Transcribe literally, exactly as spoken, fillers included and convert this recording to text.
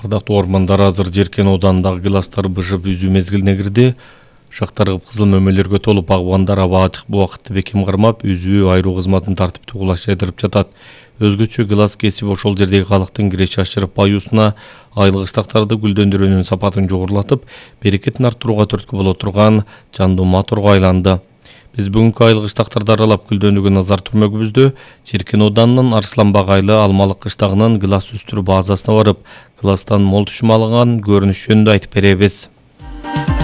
Ардактуу ормандар азыр Жеркен оданындагы гиластар бышып үзүү мезгилине кирди. Шактар кыпкызыл мөмөлөргө толуп, багбандар аба ачык бу убакытты бекем кармап, үзүү айруу кызматын тартиптүү кулашайдырып жатат. Өзгөчө гилас кесип ошол жердеги калктын киреше ашырып баюусуна, айыл кыштактарды гүлдөндүрүүнүн сапатын жогорулатып, берекетин арттырууга түрткү боло турган жандуу моторго айланды. Биз бүгүнкү айыл кыштактарды аралап гүлдөнүүгө назар түрмөгүбүздө Жеркен оданынын Арсланбак айылы Алмалык кыштагынын гилас өстүрүү базасына барып, гиластан мол түшүм алынган көрүнүш жөнүндө айтып беребиз.